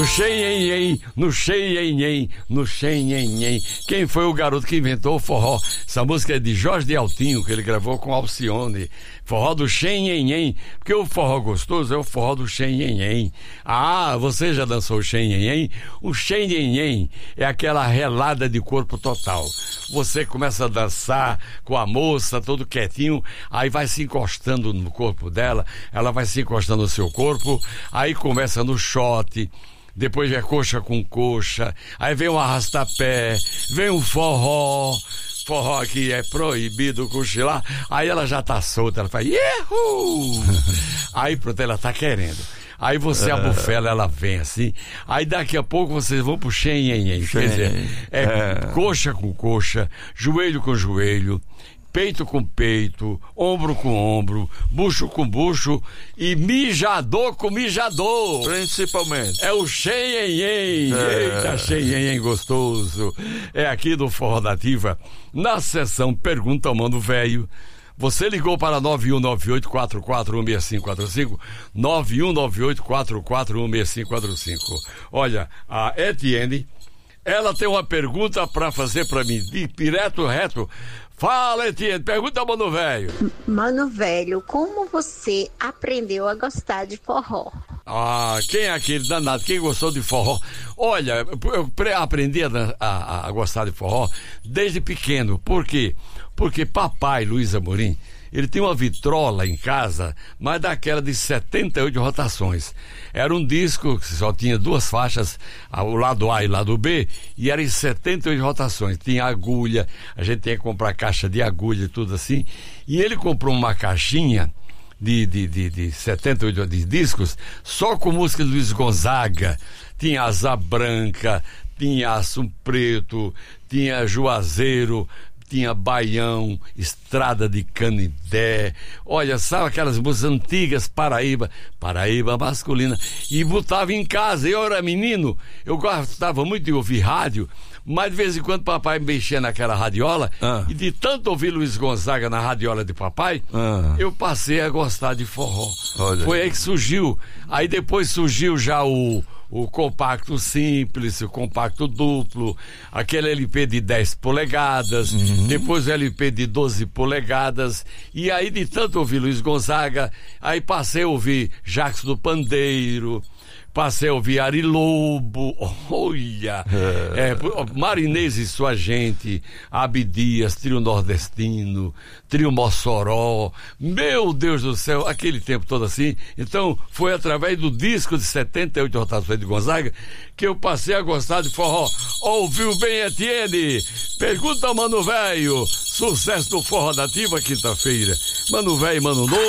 No xenhenhen. Quem foi o garoto que inventou o forró? Essa música é de Jorge de Altinho, que ele gravou com Alcione. Forró do xenhenhen. Porque o forró gostoso é o forró do xenhenhen. Ah, você já dançou o xenhenhen? O xenhenhen é aquela relada de corpo total. Você começa a dançar com a moça, todo quietinho, aí vai se encostando no corpo dela, ela vai se encostando no seu corpo, aí começa no shot. Depois é coxa com coxa, aí vem um arrastapé, vem um forró que é proibido cochilar, aí ela já tá solta, ela faz Ihu! Aí pronto, ela tá querendo. Aí você abufela, ela vem assim, aí daqui a pouco vocês vão pro xenhenhen, quer dizer, coxa com coxa, joelho com joelho, peito com peito, ombro com ombro, bucho com bucho e mijador com mijador. Principalmente. É o xenhenhen. Eita, xenhenhen gostoso. É aqui do Forró da Ativa, na sessão Pergunta ao Mano Velho. Você ligou para 9198-441545, 9198-441545. Olha, a Etienne, ela tem uma pergunta para fazer para mim, direto, reto. Fala, Etienne, pergunta ao Mano Velho. Mano Velho, como você aprendeu a gostar de forró? Ah, quem é aquele danado? Quem gostou de forró? Olha, eu aprendi a gostar de forró desde pequeno. Por quê? Porque papai, Luiz Amorim, ele tinha uma vitrola em casa, mas daquela de 78 rotações. Era um disco que só tinha duas faixas, o lado A e o lado B, e era em 78 rotações. Tinha agulha, a gente tinha que comprar caixa de agulha e tudo assim. E ele comprou uma caixinha de 78 de discos, só com música de Luiz Gonzaga. Tinha Asa Branca, tinha Aço Preto, tinha Juazeiro, tinha Baião, Estrada de Canidé. Olha, sabe aquelas músicas antigas, Paraíba masculina. E botava em casa. Eu era menino, eu gostava muito de ouvir rádio, mas de vez em quando papai mexia naquela radiola, e de tanto ouvir Luiz Gonzaga na radiola de papai, eu passei a gostar de forró. Olha. Foi aí que surgiu. Aí depois surgiu já o compacto simples, o compacto duplo, aquele LP de 10 polegadas, depois o LP de 12 polegadas, e aí de tanto ouvir Luiz Gonzaga, aí passei a ouvir Jacques do Pandeiro, passei a ouvir Ari Lobo, olha, Marinês e Sua Gente, Abdias, Trio Nordestino, Trio Mossoró, meu Deus do céu, aquele tempo todo assim. Então foi através do disco de 78 rotações de Gonzaga que eu passei a gostar de forró. Ouviu bem, Etienne? Pergunta ao Mano Velho, sucesso do Forró da Ativa, quinta-feira. Mano Velho, Mano Novo.